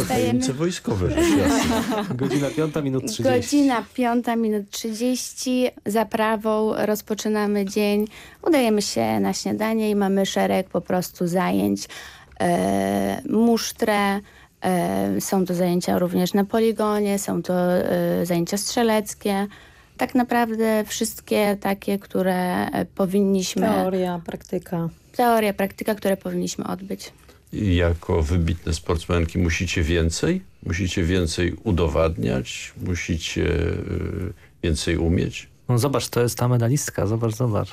tajemnice wojskowe. Godzina 5 minut 30. Godzina 5 minut 30. Zaprawą rozpoczynamy dzień. Udajemy się na śniadanie i mamy szereg po prostu zajęć. Musztrę. Są to zajęcia również na poligonie, są to zajęcia strzeleckie. Tak naprawdę wszystkie takie, które powinniśmy... Teoria, praktyka, które powinniśmy odbyć. I jako wybitne sportsmenki musicie więcej udowadniać, musicie więcej umieć. No zobacz, to jest ta medalistka, zobacz.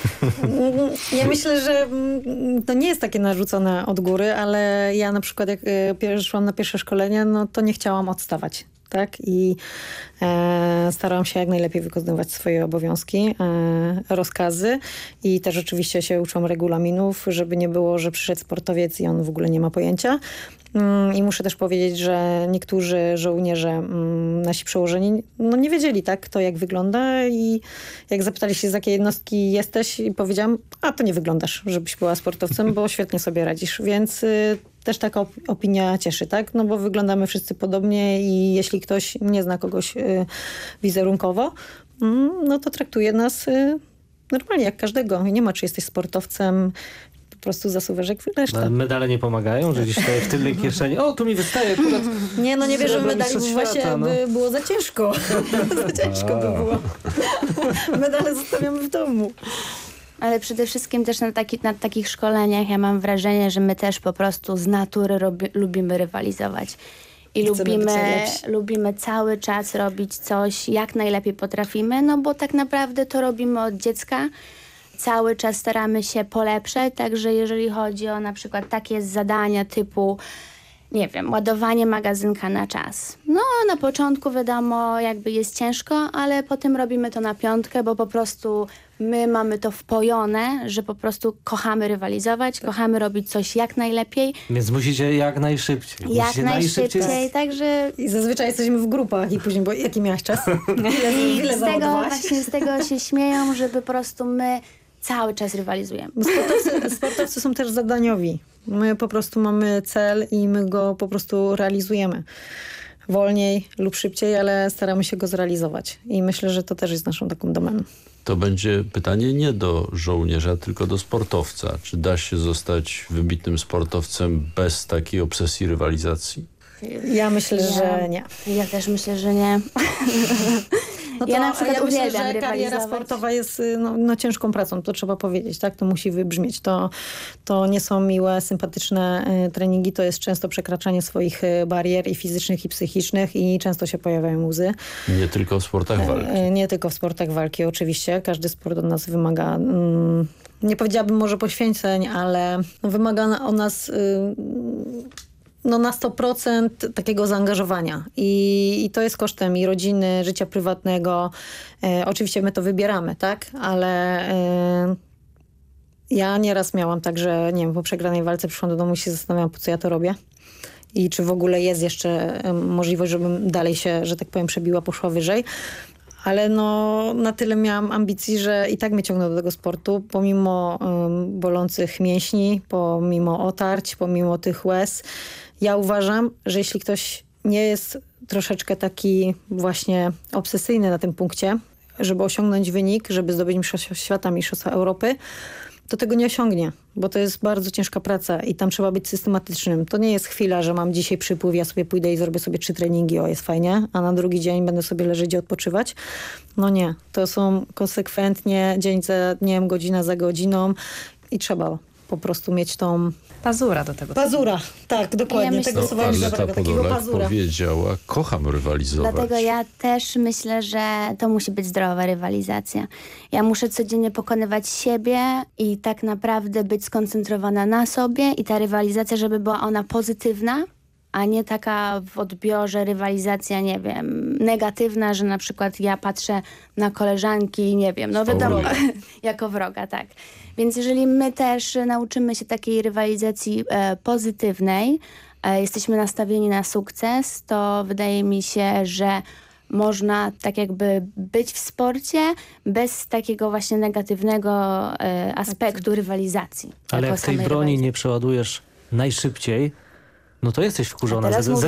Ja myślę, że to nie jest takie narzucone od góry, ale ja na przykład jak szłam na pierwsze szkolenia, no to nie chciałam odstawać. Tak? I starałam się jak najlepiej wykonywać swoje obowiązki, rozkazy i też oczywiście się uczą regulaminów, żeby nie było, że przyszedł sportowiec i on w ogóle nie ma pojęcia. I muszę też powiedzieć, że niektórzy żołnierze, nasi przełożeni, no nie wiedzieli tak, kto jak wygląda i jak zapytali się, z jakiej jednostki jesteś i powiedziałam, a to nie wyglądasz, żebyś była sportowcem, bo świetnie sobie radzisz, więc też taka opinia cieszy, tak? No bo wyglądamy wszyscy podobnie i jeśli ktoś nie zna kogoś wizerunkowo, no to traktuje nas normalnie jak każdego. Nie ma, czy jesteś sportowcem, po prostu zasuwasz jak reszta. Ale medale nie pomagają, że gdzieś tutaj w tylnej kieszeni. O, tu mi wystaje akurat. Nie, no nie bierzemy medali, bo właśnie no. by było za ciężko. Za ciężko by było. Medale zostawiamy w domu. Ale przede wszystkim też na takich szkoleniach ja mam wrażenie, że my też po prostu z natury lubimy rywalizować. I lubimy cały czas robić coś, jak najlepiej potrafimy, no bo tak naprawdę to robimy od dziecka. Cały czas staramy się polepszać, także jeżeli chodzi o na przykład takie zadania typu, nie wiem, ładowanie magazynka na czas. No na początku wiadomo, jakby jest ciężko, ale potem robimy to na piątkę, bo po prostu my mamy to wpojone, że po prostu kochamy rywalizować, kochamy robić coś jak najlepiej. Więc musicie jak najszybciej. Jak najszybciej, także... I zazwyczaj jesteśmy w grupach i później, bo jaki miałeś czas? Ile z tego się śmieją, że po prostu my cały czas rywalizujemy. Sportowcy są też zadaniowi. My po prostu mamy cel i my go po prostu realizujemy. Wolniej lub szybciej, ale staramy się go zrealizować. I myślę, że to też jest naszą taką domeną. To będzie pytanie nie do żołnierza, tylko do sportowca. Czy da się zostać wybitnym sportowcem bez takiej obsesji rywalizacji? Ja myślę, że nie. Ja też myślę, że nie. No to, ja na przykład myślę, że kariera sportowa jest ciężką pracą, to trzeba powiedzieć, tak? To musi wybrzmieć. To nie są miłe, sympatyczne treningi, to jest często przekraczanie swoich barier i fizycznych, i psychicznych i często się pojawiają łzy. Nie tylko w sportach walki. Nie tylko w sportach walki, oczywiście. Każdy sport od nas wymaga, nie powiedziałabym może poświęceń, ale wymaga od nas... na 100% takiego zaangażowania. I to jest kosztem i rodziny, życia prywatnego. Oczywiście my to wybieramy, tak? Ale ja nieraz miałam tak, że nie wiem, po przegranej walce przyszłam do domu i się zastanawiałam, po co ja to robię. I czy w ogóle jest jeszcze możliwość, żebym dalej się, że tak powiem, przebiła, poszła wyżej. Ale na tyle miałam ambicji, że i tak mnie ciągnął do tego sportu, pomimo bolących mięśni, pomimo otarć, pomimo tych łez. Ja uważam, że jeśli ktoś nie jest troszeczkę taki właśnie obsesyjny na tym punkcie, żeby osiągnąć wynik, żeby zdobyć mistrzostwa świata, mistrzostwa Europy, to tego nie osiągnie, bo to jest bardzo ciężka praca i tam trzeba być systematycznym. To nie jest chwila, że mam dzisiaj przypływ, ja sobie pójdę i zrobię sobie 3 treningi, jest fajnie, a na drugi dzień będę sobie leżeć i odpoczywać. No nie, to są konsekwentnie dzień za dniem, godzina za godziną i trzeba po prostu mieć tą... Pazura do tego. Pazura, tak, dokładnie. Tego słowa mi zabrakło, takiego pazura. Powiedziała, kocham rywalizować. Dlatego ja też myślę, że to musi być zdrowa rywalizacja. Ja muszę codziennie pokonywać siebie i tak naprawdę być skoncentrowana na sobie i ta rywalizacja, żeby była ona pozytywna, a nie taka w odbiorze rywalizacja, nie wiem, negatywna, że na przykład ja patrzę na koleżanki, nie wiem, no wiadomo, jako wroga, tak. Więc jeżeli my też nauczymy się takiej rywalizacji pozytywnej, jesteśmy nastawieni na sukces, to wydaje mi się, że można tak jakby być w sporcie bez takiego właśnie negatywnego aspektu rywalizacji. Ale jak tej broni nie przeładujesz najszybciej, no to jesteś wkurzona